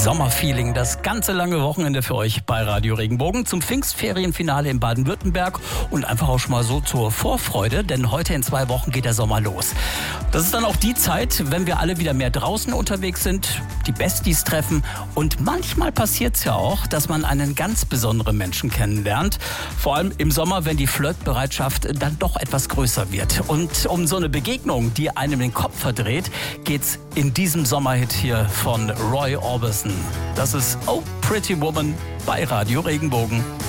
Sommerfeeling, das ganze lange Wochenende für euch bei Radio Regenbogen zum Pfingstferienfinale in Baden-Württemberg und einfach auch schon mal so zur Vorfreude, denn heute in 2 Wochen geht der Sommer los. Das ist dann auch die Zeit, wenn wir alle wieder mehr draußen unterwegs sind, die Besties treffen und manchmal passiert es ja auch, dass man einen ganz besonderen Menschen kennenlernt. Vor allem im Sommer, wenn die Flirtbereitschaft dann doch etwas größer wird. Und um so eine Begegnung, die einem den Kopf verdreht, geht's in diesem Sommerhit hier von Roy Orbison. Das ist Oh Pretty Woman bei Radio Regenbogen.